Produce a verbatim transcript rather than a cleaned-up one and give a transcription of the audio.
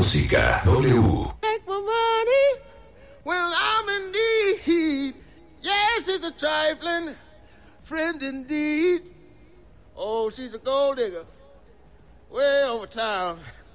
música. W. Take my money when I'm in need. Yes, it's a trifling friend indeed. Oh, she's a gold digger way over town.